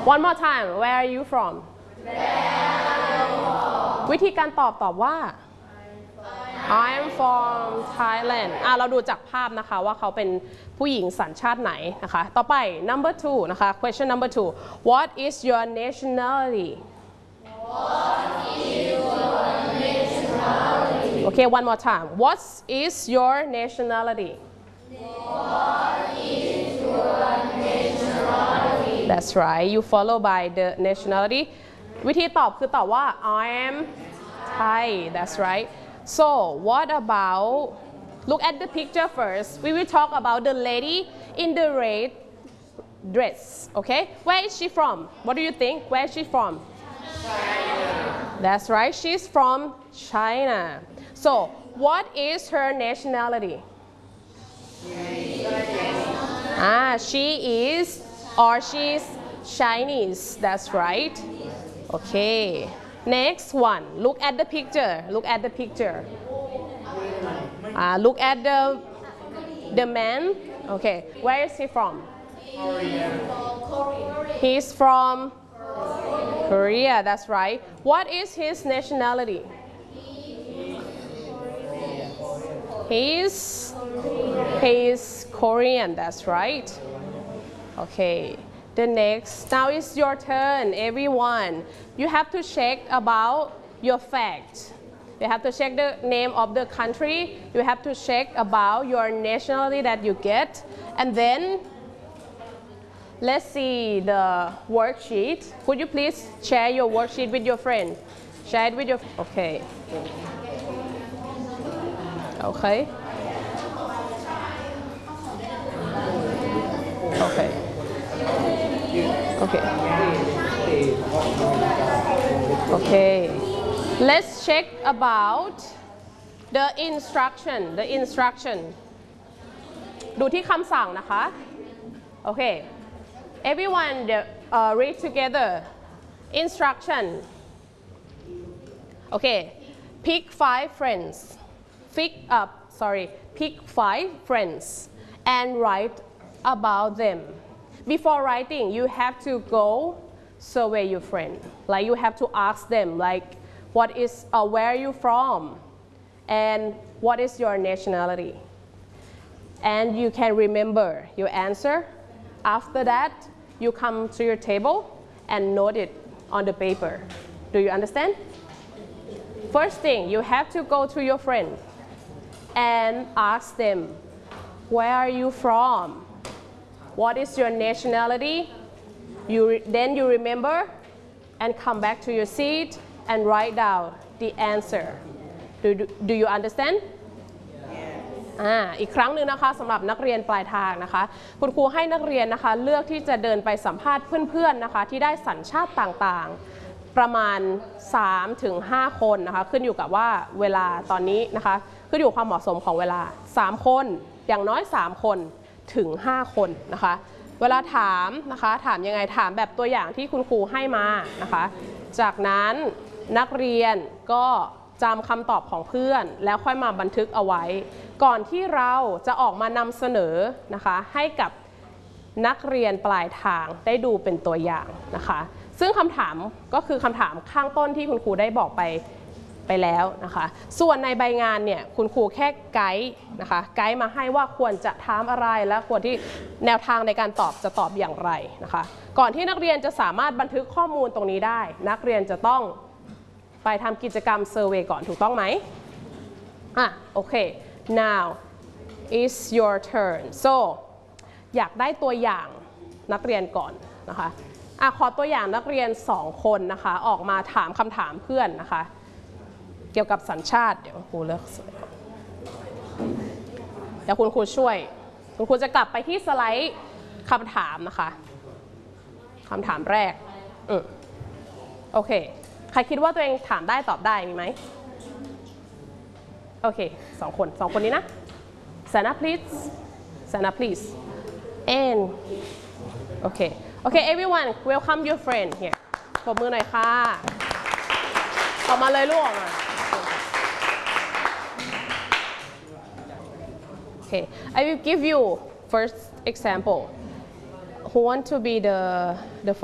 One more time where are you from วิธีการตอบว่า I'm from Thailand เราดูจากภาพนะคะว่าเขาเป็นผู้หญิงสัญชาติไหนนะคะต่อไป number 2 นะคะ question number 2 What is your nationality Okay one more time What is your nationality That's right you follow by the nationality วิธีตอบคือตอบว่า I'm Thai That's right So what about look at the picture first we will talk about the lady in the red dress okay where is she from what do you think where is she from China That's right she's from China So what is her nationality she is or she's Chinese That's right Okay Next one look at the picture look at the picture look at the man okay where is he from He's from Korea that's right what is his nationality He's Korean that's right okay The next, now is your turn, everyone. You have to check about your facts. You have to check the name of the country. You have to check about your nationality that you get. And then, let's see the worksheet. Could you please share your worksheet with your friend? Share it with your, okay. Okay. Okay. Okay. Okay. Let's check about the instruction. The instruction. ดูที่คำสั่งนะคะ Okay. Everyone read together. Instruction. Okay. Pick 5 friends. Pick 5 friends and write about them. Before writing, you have to go survey your friend. Like you have to ask them, like, where are you from, and what is your nationality, and you can remember your answer. After that, you come to your table and note it on the paper. Do you understand? First thing, you have to go to your friend and ask them, where are you from? What is your nationality? Then you remember and come back to your seat and write down the answer. Do you understand? อีกครั้งหนึ่งนะคะสำหรับนักเรียนปลายทางนะคะคุณครูให้นักเรียนนะคะเลือกที่จะเดินไปสัมภาษณ์เพื่อนๆนะคะที่ได้สัญชาติต่างๆประมาณ 3-5 คนนะคะขึ้นอยู่กับว่าเวลาตอนนี้นะคะขึ้นอยู่ความเหมาะสมของเวลา3 คนอย่างน้อย3 คนถึง 5 คนนะคะเวลาถามนะคะถามยังไงถามแบบตัวอย่างที่คุณครูให้มานะคะจากนั้นนักเรียนก็จำคำตอบของเพื่อนแล้วค่อยมาบันทึกเอาไว้ก่อนที่เราจะออกมานำเสนอนะคะให้กับนักเรียนปลายทางได้ดูเป็นตัวอย่างนะคะซึ่งคำถามก็คือคำถามข้างต้นที่คุณครูได้บอกไปแล้วนะคะส่วนในใบงานเนี่ยคุณครูแค่ไกด์นะคะไกด์มาให้ว่าควรจะถามอะไรและควรที่แนวทางในการตอบจะตอบอย่างไรนะคะก่อนที่นักเรียนจะสามารถบันทึกข้อมูลตรงนี้ได้นักเรียนจะต้องไปทำกิจกรรมเซอร์เวย์ก่อนถูกต้องไหมโอเค now is your turn so อยากได้ตัวอย่างนักเรียนก่อนนะคะขอตัวอย่างนักเรียน2 คนนะคะออกมาถามคำถามเพื่อนนะคะเกี่ยวกับสัญชาติเดี๋ยวครูเลือกเดี๋ยวคุณครูช่วยคุณครูจะกลับไปที่สไลด์คำถามนะคะคำถามแรกโอเคใครคิดว่าตัวเองถามได้ตอบได้มีไหมโอเค2 คนนี้นะ Stand up please Stand up please and okay everyone welcome your friend here ปรบมือหน่อยค่ะออกมาเลยลูกออกมา Okay I will give you first example who want to be the